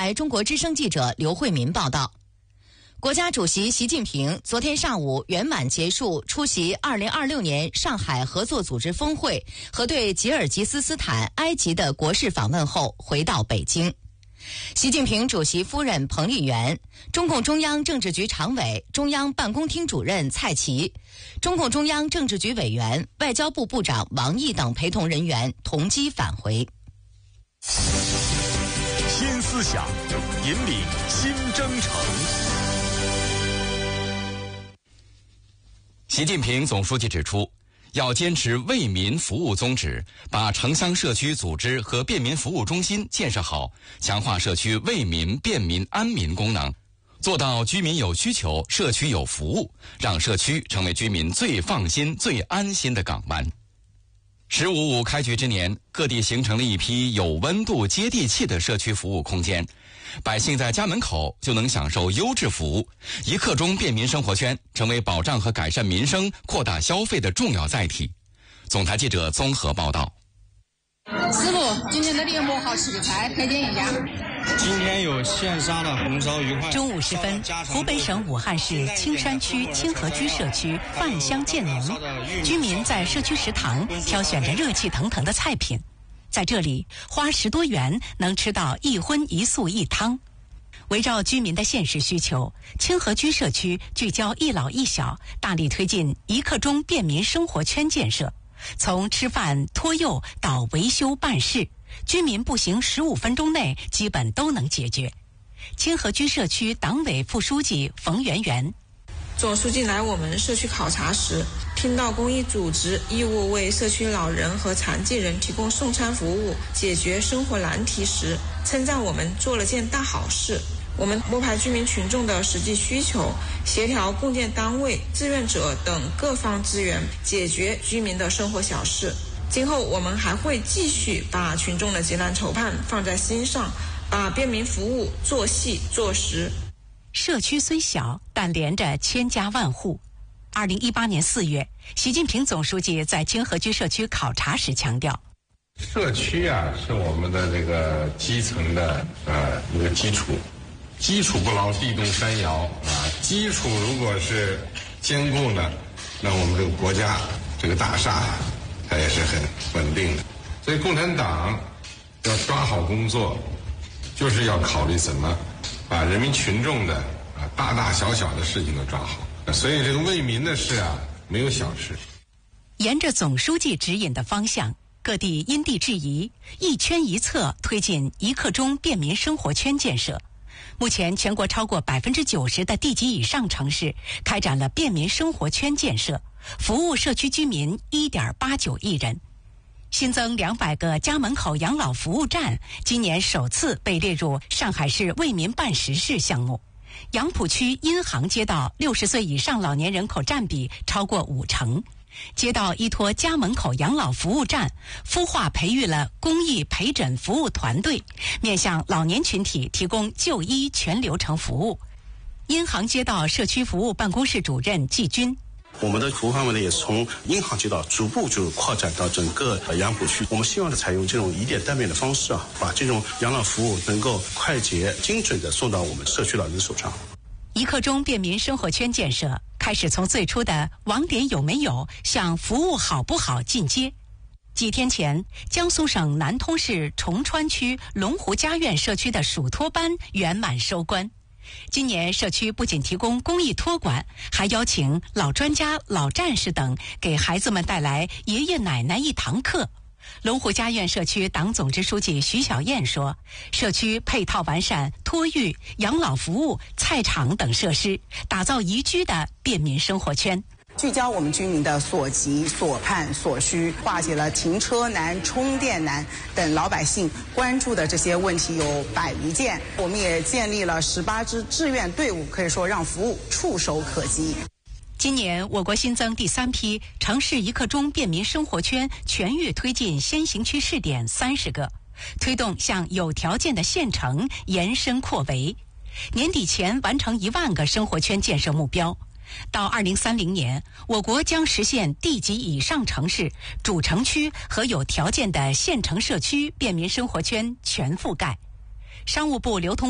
台中国之声记者刘慧民报道。国家主席习近平昨天上午圆满结束出席2026年上海合作组织峰会和对吉尔吉斯斯坦、埃及的国事访问后回到北京。习近平主席夫人彭丽媛、中共中央政治局常委、中央办公厅主任蔡奇、中共中央政治局委员、外交部部长王毅等陪同人员同机返回。 新思想，引领新征程。 习近平总书记指出，要坚持为民服务宗旨，把城乡社区组织和便民服务中心建设好，强化社区为民、便民、安民功能，做到居民有需求，社区有服务，让社区成为居民最放心、最安心的港湾。“15+5”开局之年，各地形成了一批有温度、接地气的社区服务空间，百姓在家门口就能享受优质服务，一刻钟便民生活圈成为保障和改善民生、扩大消费的重要载体。总台记者综合报道。 师傅，今天的猎魔好吃的菜推荐一下。 今天有现杀的红烧鱼块。 中午时分，湖北省武汉市青山区清河居社区饭香渐浓，居民在社区食堂挑选着热气腾腾的菜品，在这里花10多元能吃到一荤一素一汤。围绕居民的现实需求，清河居社区聚焦一老一小，大力推进一刻钟便民生活圈建设。从吃饭、托幼到维修办事，居民步行15分钟内基本都能解决。清河居社区党委副书记冯媛媛， 总书记来我们社区考察时，听到公益组织义务为社区老人和残疾人提供送餐服务，解决生活难题时，称赞我们做了件大好事。我们摸排居民群众的实际需求，协调共建单位、志愿者等各方资源，解决居民的生活小事。今后我们还会继续把群众的急难愁盼放在心上，把便民服务做细做实。 社区虽小，但连着千家万户。2018年4月，习近平总书记在清河居社区考察时强调， 社区是我们的这个基层的一个基础。基础不牢，地动山摇基础如果是坚固呢，那我们这个国家这个大厦它也是很稳定的。所以共产党要抓好工作，就是要考虑怎么把人民群众的大大小小的事情都抓好。所以这个为民的事没有小事。 沿着总书记指引的方向，各地因地制宜，一圈一策推进一刻钟便民生活圈建设。目前，全国超过90%的地级以上城市开展了便民生活圈建设，服务社区居民1.89亿人。新增200个家门口养老服务站，今年首次被列入上海市为民办实事项目。杨浦区殷杭街道60岁以上老年人口占比超过50%。街道依托家门口养老服务站，孵化培育了公益陪诊服务团队，面向老年群体提供就医全流程服务。殷杭街道社区服务办公室主任季军， 我们的服务范围呢，也是从殷杭街道逐步就扩展到整个杨浦区。我们希望采用这种以点带面的方式把这种养老服务能够快捷精准的送到我们社区老人手上。 一刻钟便民生活圈建设开始从最初的网点有没有向服务好不好进阶。几天前，江苏省南通市崇川区龙湖家苑社区的暑托班圆满收官。今年社区不仅提供公益托管，还邀请老专家、老战士等给孩子们带来爷爷奶奶一堂课。龙湖家苑社区党总支书记徐小燕说，社区配套完善托育、养老服务、菜场等设施，打造宜居的便民生活圈。 聚焦我们居民的所急、所盼、所需，化解了停车难、充电难等老百姓关注的这些问题有100余件。我们也建立了18支志愿队伍，可以说让服务触手可及。 今年我国新增第3批城市一刻钟便民生活圈全域推进先行区试点30个，推动向有条件的县城延伸扩围，年底前完成1万个生活圈建设目标。到2030年，我国将实现地级以上城市、主城区和有条件的县城社区便民生活圈全覆盖。商务部流通